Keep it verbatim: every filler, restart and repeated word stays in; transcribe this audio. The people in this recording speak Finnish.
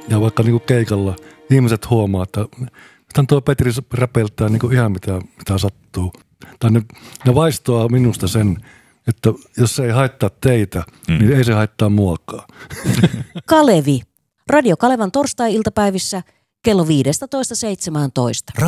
ja vaikka niin kuin keikalla ihmiset huomaa, että tämän tuo Petri räpeltää niin kuin ihan mitä, mitä sattuu. Tai ne, ne vaistoaa minusta sen, että jos se ei haittaa teitä, mm. niin ei se haittaa muakaan. Kalevi. Radio Kalevan torstai-iltapäivissä kello viisitoista seitsemäntoista.